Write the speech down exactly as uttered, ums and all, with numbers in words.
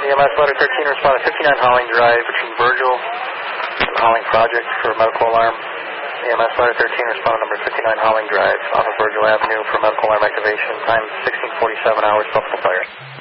E M S Ladder thirteen, respond to fifty-nine Holling Drive between Virgil and Holling Project for medical alarm. E M S Ladder thirteen, respond to number fifty-nine Holling Drive off of Virgil Avenue for medical alarm activation. Time sixteen forty-seven hours, possible fire.